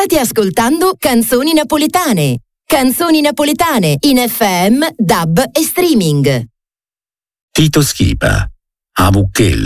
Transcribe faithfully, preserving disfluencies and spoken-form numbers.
State ascoltando Canzoni Napoletane. Canzoni Napoletane in F M, D A B e streaming. Tito Schipa, a Mucchella.